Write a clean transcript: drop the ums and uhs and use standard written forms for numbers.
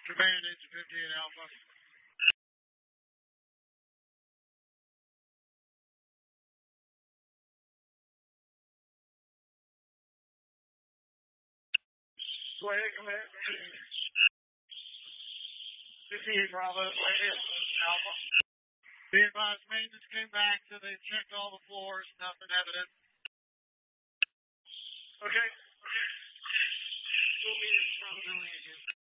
Command engine 58 Alpha. Go ahead, command. 58 Bravo, Alpha. Be advised, maintenance came back, so they checked all the floors, nothing evident. Okay. We'll meet in front of the